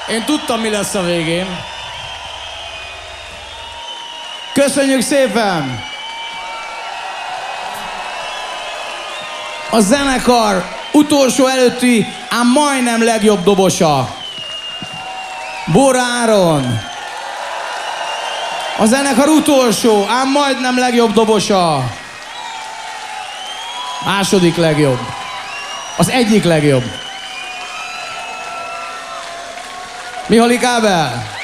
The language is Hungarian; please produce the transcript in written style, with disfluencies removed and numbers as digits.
Én tudtam, mi lesz a végén. Köszönjük szépen! A zenekar utolsó előtti, ám majdnem legjobb dobosa. Bóra Áron. A zenekar utolsó, ám majdnem legjobb dobosa. Második legjobb. Az egyik legjobb. Mihály Kábel.